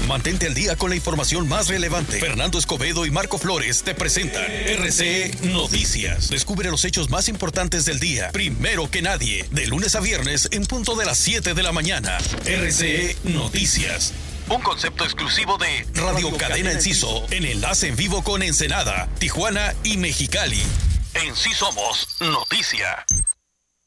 Mantente al día con la información más relevante. Fernando Escobedo y Marco Flores te presentan RCE Noticias. Descubre los hechos más importantes del día, primero que nadie, de lunes a viernes en punto de las 7 de la mañana. RCE Noticias. Un concepto exclusivo de Radio Cadena Enciso, en enlace en vivo con Ensenada, Tijuana y Mexicali. En Sí Somos Noticia.